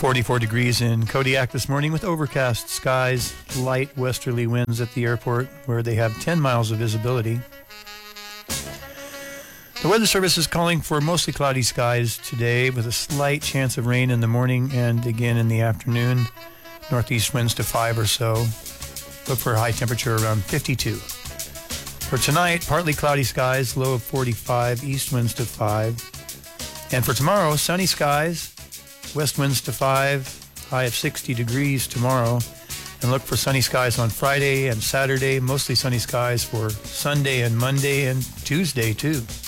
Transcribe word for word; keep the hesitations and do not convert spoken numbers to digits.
forty-four degrees in Kodiak this morning with overcast skies, light westerly winds at the airport where they have ten miles of visibility. The Weather Service is calling for mostly cloudy skies today with a slight chance of rain in the morning and again in the afternoon. Northeast winds to five or so. Look for a high temperature around fifty-two. For tonight, partly cloudy skies, low of forty-five, east winds to five. And for tomorrow, sunny skies, west winds to five, high of sixty degrees tomorrow. And look for sunny skies on Friday and Saturday, mostly sunny skies for Sunday and Monday and Tuesday too.